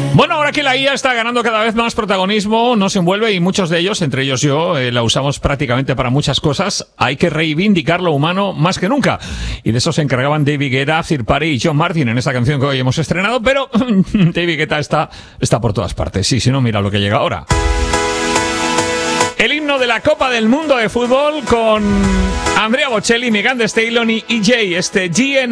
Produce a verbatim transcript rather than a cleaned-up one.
Bueno, ahora que la I A está ganando cada vez más protagonismo, nos envuelve y muchos de ellos, entre ellos yo, eh, la usamos prácticamente para muchas cosas, hay que reivindicar lo humano más que nunca. Y de eso se encargaban David Guetta, Third Party y John Martin en esta canción que hoy hemos estrenado, pero David Guetta está, está por todas partes. Sí, si no, mira lo que llega ahora. El himno de la Copa del Mundo de Fútbol con Andrea Bocelli, Megan Thee Stallion y E J, este G N